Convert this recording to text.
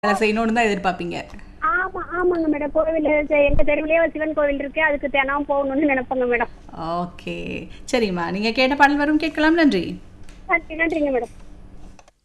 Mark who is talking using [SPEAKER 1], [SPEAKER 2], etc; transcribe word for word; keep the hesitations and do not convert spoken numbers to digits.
[SPEAKER 1] வேலை செய்யணும்னு தான் எதிர்பார்ப்பீங்க.
[SPEAKER 2] ஆமா ஆமாங்க மேடம். கோவில் எங்க தெருவிலேயே ஒரு சிவன் கோவில் இருக்கு. அதுக்கு தினம் போகணும்னு நினைப்பேங்க மேடம்.
[SPEAKER 1] ஓகே சரிம்மா, நீங்க கேட்ட பாடல் வரும் கேட்கலாம். நன்றி.
[SPEAKER 2] நன்றி நன்றிங்க மேடம்.